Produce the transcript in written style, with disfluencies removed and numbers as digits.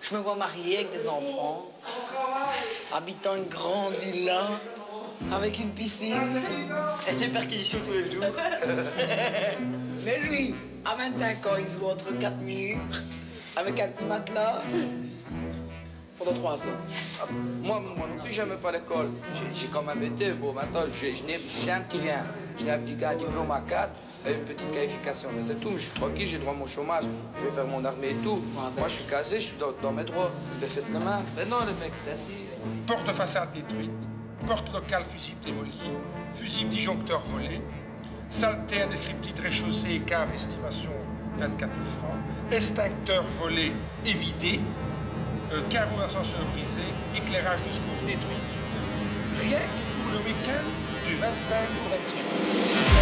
Je me vois mariée avec des enfants, habitant une grande villa, avec une piscine et des perquisitions tous les jours. Mais lui, à 25 ans, il se voit entre 4 murs, avec un petit matelas, pendant 3 ans. Moi non plus, j'aimais pas l'école. J'ai quand même été, bon, maintenant, j'ai un petit rien. J'ai un petit gars, diplôme à 4 et une petite qualification. Mais c'est tout, mais je suis tranquille, j'ai droit à mon chômage, je vais faire mon armée et tout. Moi, je suis casé, je suis dans mes droits. Mais faites le même. Mais non, le mec, c'est ainsi. Porte de façade détruite, porte locale fusible démolie, fusible disjoncteur volé, saleté indescriptible rez-de-chaussée, cave estimation 24 000 francs, extincteur volé et vidé, carreau d'ascenseur brisé, éclairage de secours détruit. Rien que pour le week-end du 25 au 26 juin.